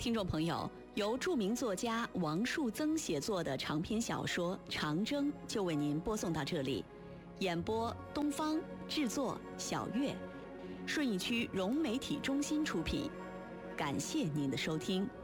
听众朋友，由著名作家王树增写作的长篇小说《长征》就为您播送到这里。演播东方，制作小月，顺义区融媒体中心出品。感谢您的收听。